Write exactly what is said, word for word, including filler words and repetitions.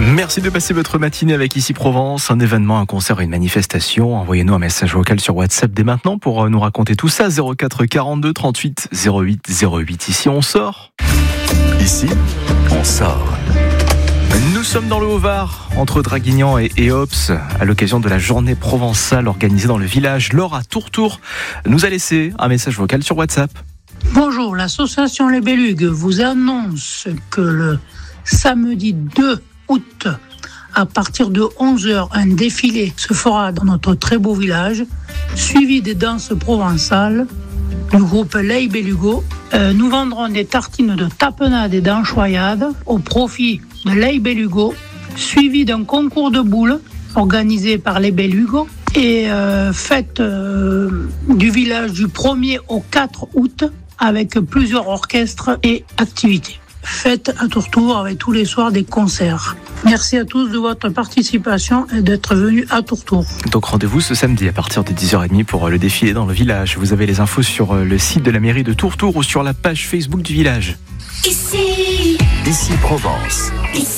Merci de passer votre matinée avec Ici Provence, un événement, un concert, une manifestation. Envoyez-nous un message vocal sur WhatsApp dès maintenant pour nous raconter tout ça. zéro quatre quarante-deux trente-huit zéro huit zéro huit. Ici on sort. Ici on sort. Nous sommes dans le Haut-Var, entre Draguignan et Éops, à l'occasion de la journée provençale organisée dans le village. Laure à Tourtour nous a laissé un message vocal sur WhatsApp. Bonjour, l'association Les Belugues vous annonce que le samedi deux août, à partir de onze heures, un défilé se fera dans notre très beau village, suivi des danses provençales du groupe Les Belugues. Euh, nous vendrons des tartines de tapenade et d'anchoyade au profit de Les Belugues, suivi d'un concours de boules organisé par Les Belugues et euh, fête euh, du village du premier au quatre août avec plusieurs orchestres et activités. Fête à Tourtour avec tous les soirs des concerts. Merci à tous de votre participation et d'être venus à Tourtour. Donc rendez-vous ce samedi à partir de dix heures trente pour le défilé dans le village. Vous avez les infos sur le site de la mairie de Tourtour ou sur la page Facebook du village. Ici, Ici Provence.